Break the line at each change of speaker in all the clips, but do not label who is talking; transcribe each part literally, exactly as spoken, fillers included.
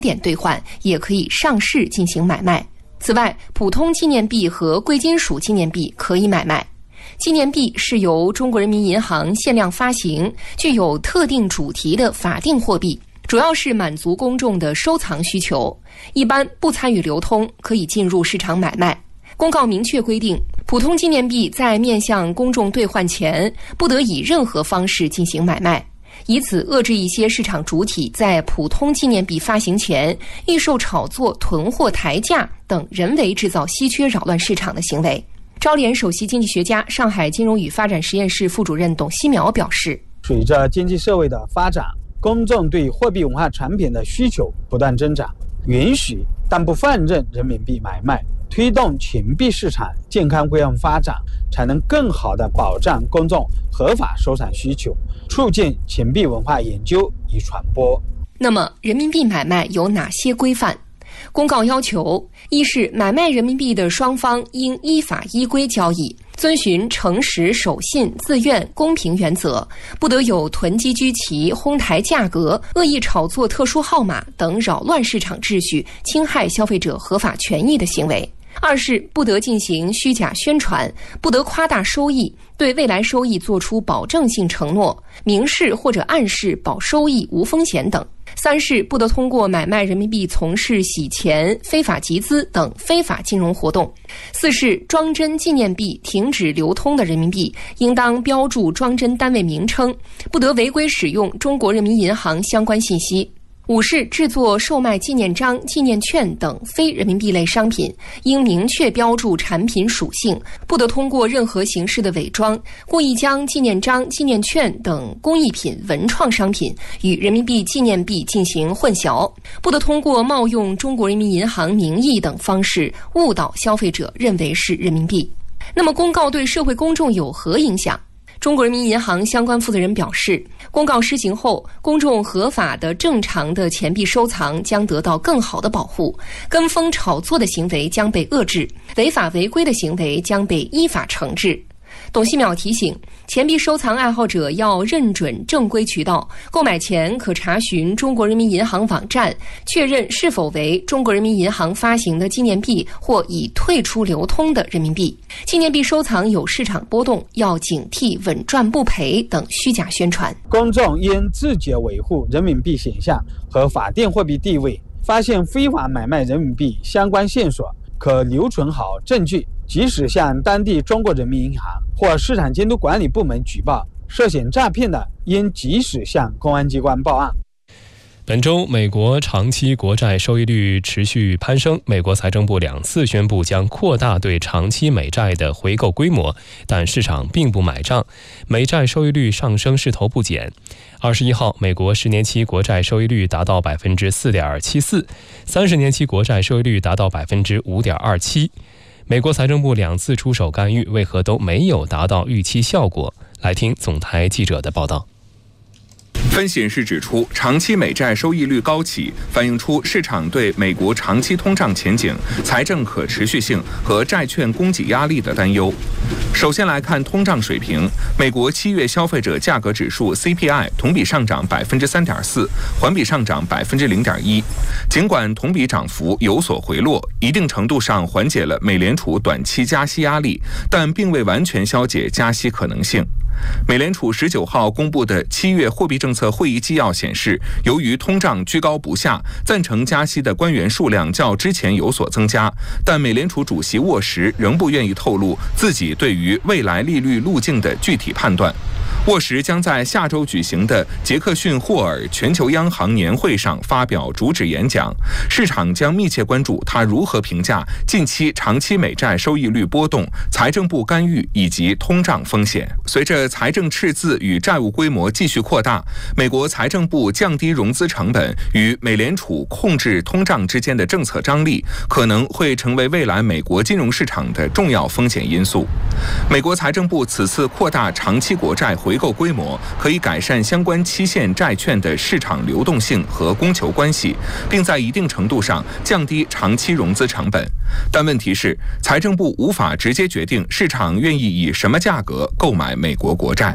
点兑换，也可以上市进行买卖。此外，普通纪念币和贵金属纪念币可以买卖。纪念币是由中国人民银行限量发行，具有特定主题的法定货币，主要是满足公众的收藏需求，一般不参与流通，可以进入市场买卖。公告明确规定，普通纪念币在面向公众兑换前，不得以任何方式进行买卖，以此遏制一些市场主体在普通纪念币发行前预售炒作、囤货抬价等人为制造稀缺扰乱市场的行为。招联首席经济学家、上海金融与发展实验室副主任董希苗表示，
随着经济社会的发展，公众对货币文化产品的需求不断增长，允许但不放任人民币买卖，推动钱币市场健康规范发展，才能更好地保障公众合法收藏需求，促进钱币文化研究与传播。
那么，人民币买卖有哪些规范？公告要求：一是买卖人民币的双方应依法依规交易，遵循诚实、守信、自愿、公平原则，不得有囤积居奇、哄抬价格、恶意炒作特殊号码等扰乱市场秩序、侵害消费者合法权益的行为。二是不得进行虚假宣传，不得夸大收益，对未来收益作出保证性承诺，明示或者暗示保收益、无风险等。三是不得通过买卖人民币从事洗钱、非法集资等非法金融活动。四是装帧纪念币停止流通的人民币，应当标注装帧单位名称，不得违规使用中国人民银行相关信息。五是制作、售卖纪念章、纪念券等非人民币类商品，应明确标注产品属性，不得通过任何形式的伪装，故意将纪念章、纪念券等工艺品、文创商品与人民币纪念币进行混淆，不得通过冒用中国人民银行名义等方式误导消费者认为是人民币。那么，公告对社会公众有何影响？中国人民银行相关负责人表示，公告施行后，公众合法的、正常的钱币收藏将得到更好的保护，跟风炒作的行为将被遏制，违法违规的行为将被依法惩治。董希淼提醒，钱币收藏爱好者要认准正规渠道，购买前可查询中国人民银行网站，确认是否为中国人民银行发行的纪念币或已退出流通的人民币。纪念币收藏有市场波动，要警惕稳赚不赔等虚假宣传。
公众应自觉维护人民币形象和法定货币地位，发现非法买卖人民币相关线索，可留存好证据，及时向当地中国人民银行或市场监督管理部门举报，涉嫌诈骗的应及时向公安机关报案。
本周，美国长期国债收益率持续攀升。美国财政部两次宣布将扩大对长期美债的回购规模，但市场并不买账，美债收益率上升势头不减。二十一号，美国十年期国债收益率达到百分之四点七四，三十年期国债收益率达到百分之五点二七。美国财政部两次出手干预，为何都没有达到预期效果？来听总台记者的报道。
分析人士指出，长期美债收益率高企，反映出市场对美国长期通胀前景、财政可持续性和债券供给压力的担忧。首先来看通胀水平，美国七月消费者价格指数 C P I 同比上涨百分之三点四，环比上涨百分之零点一。尽管同比涨幅有所回落，一定程度上缓解了美联储短期加息压力，但并未完全消解加息可能性。美联储十九号公布的七月货币政策会议纪要显示，由于通胀居高不下，赞成加息的官员数量较之前有所增加，但美联储主席沃什仍不愿意透露自己对于未来利率路径的具体判断。沃什将在下周举行的杰克逊霍尔全球央行年会上发表主旨演讲，市场将密切关注他如何评价近期长期美债收益率波动、财政部干预以及通胀风险。随着财政赤字与债务规模继续扩大，美国财政部降低融资成本与美联储控制通胀之间的政策张力，可能会成为未来美国金融市场的重要风险因素。美国财政部此次扩大长期国债回购规模，可以改善相关期限债券的市场流动性和供求关系，并在一定程度上降低长期融资成本。但问题是，财政部无法直接决定市场愿意以什么价格购买美国国债。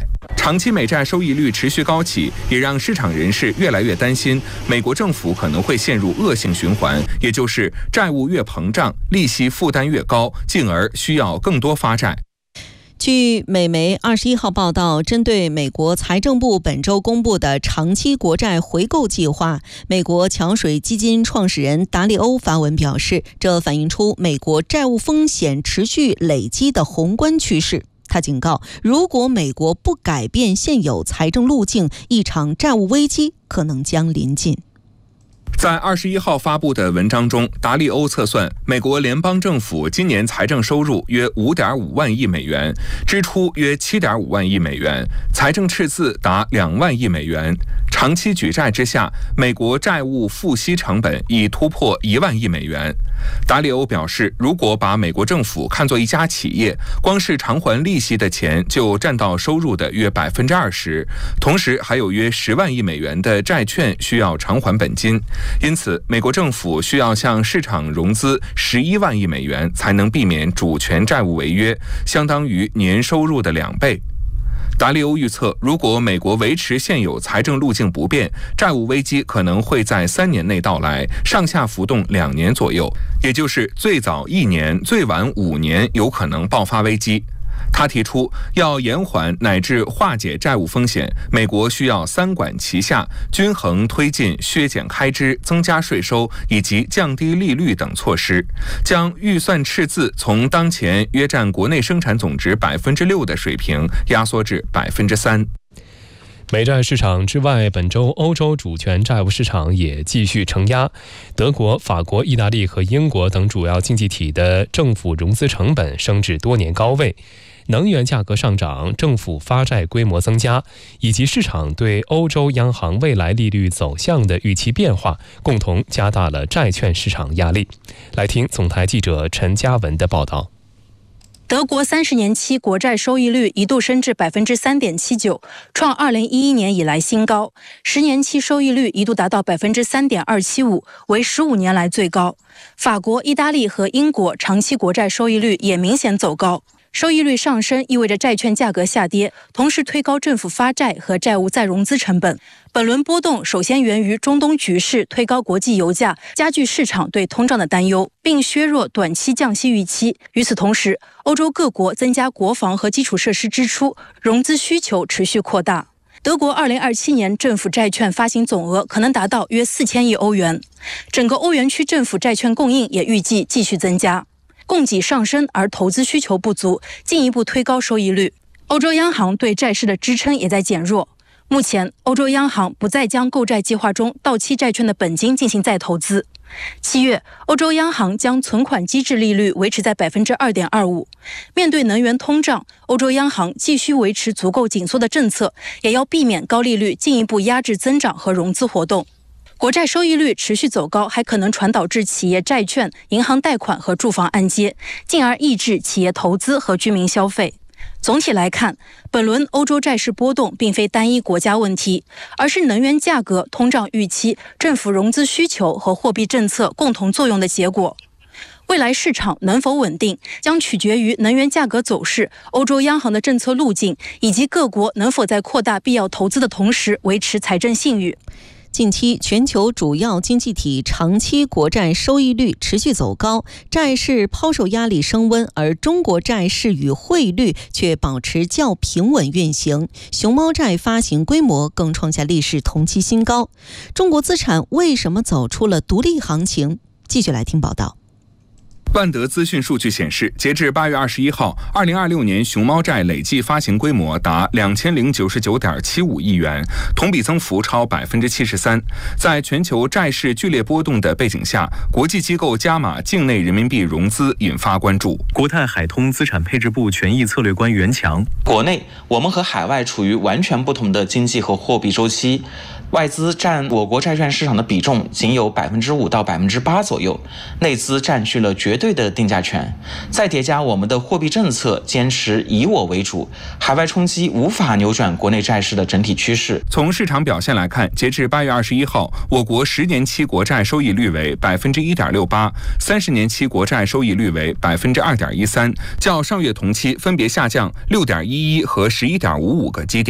长期美债收益率持续高企，也让市场人士越来越担心，美国政府可能会陷入恶性循环，也就是债务越膨胀，利息负担越高，进而需要更多发债。
据美媒二十一号报道，针对美国财政部本周公布的长期国债回购计划，美国桥水基金创始人达利欧发文表示，这反映出美国债务风险持续累积的宏观趋势。他警告，如果美国不改变现有财政路径，一场债务危机可能将临近。
在二十一号发布的文章中，达利欧测算，美国联邦政府今年财政收入约五点五万亿美元，支出约七点五万亿美元，财政赤字达两万亿美元。长期举债之下，美国债务付息成本已突破一万亿美元。达利欧表示，如果把美国政府看作一家企业，光是偿还利息的钱就占到收入的约百分之二十，同时还有约十万亿美元的债券需要偿还本金。因此，美国政府需要向市场融资十一万亿美元，才能避免主权债务违约，相当于年收入的两倍。达利欧预测，如果美国维持现有财政路径不变，债务危机可能会在三年内到来，上下浮动两年左右，也就是最早一年，最晚五年有可能爆发危机。他提出，要延缓乃至化解债务风险，美国需要三管齐下，均衡推进削减开支、增加税收以及降低利率等措施，将预算赤字从当前约占国内生产总值百分之六的水平压缩至百分之三。
美债市场之外，本周欧洲主权债务市场也继续承压。德国、法国、意大利和英国等主要经济体的政府融资成本升至多年高位，能源价格上涨、政府发债规模增加，以及市场对欧洲央行未来利率走向的预期变化，共同加大了债券市场压力。来听总台记者陈嘉文的报道。
德国三十年期国债收益率一度升至 百分之三点七九， 创二零一一年以来新高，十年期收益率一度达到 百分之三点二七五， 为十五年来最高。法国、意大利和英国长期国债收益率也明显走高。收益率上升意味着债券价格下跌，同时推高政府发债和债务再融资成本。本轮波动首先源于中东局势推高国际油价，加剧市场对通胀的担忧，并削弱短期降息预期。与此同时，欧洲各国增加国防和基础设施支出，融资需求持续扩大。德国二零二七年政府债券发行总额可能达到约四千亿欧元，整个欧元区政府债券供应也预计继续增加。供给上升而投资需求不足，进一步推高收益率。欧洲央行对债市的支撑也在减弱。目前，欧洲央行不再将购债计划中到期债券的本金进行再投资。七月，欧洲央行将存款机制利率维持在 百分之二点二五。面对能源通胀，欧洲央行继续维持足够紧缩的政策，也要避免高利率进一步压制增长和融资活动。国债收益率持续走高，还可能传导至企业债券、银行贷款和住房按揭，进而抑制企业投资和居民消费。总体来看，本轮欧洲债市波动并非单一国家问题，而是能源价格、通胀预期、政府融资需求和货币政策共同作用的结果。未来市场能否稳定，将取决于能源价格走势、欧洲央行的政策路径，以及各国能否在扩大必要投资的同时维持财政信誉。
近期，全球主要经济体长期国债收益率持续走高，债市抛售压力升温，而中国债市与汇率却保持较平稳运行，熊猫债发行规模更创下历史同期新高。中国资产为什么走出了独立行情？继续来听报道。
万德资讯数据显示，截至八月二十一号，二零二六年熊猫债累计发行规模达两千零九十九点七五亿元，同比增幅超百分之七十三。在全球债市剧烈波动的背景下，国际机构加码境内人民币融资，引发关注。
国泰海通资产配置部权益策略官袁强：
国内我们和海外处于完全不同的经济和货币周期。外资占我国债券市场的比重仅有百分之五到百分之八左右，内资占据了绝对的定价权。再叠加我们的货币政策坚持以我为主，海外冲击无法扭转国内债市的整体趋势。
从市场表现来看，截至八月二十一号，我国十年期国债收益率为百分之一点六八，三十年期国债收益率为百分之二点一三，较上月同期分别下降六点一一和十一点五五个基点。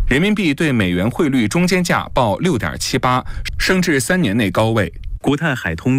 人民币对美元汇率中间价报六点七八，升至三年内高位。
国泰海通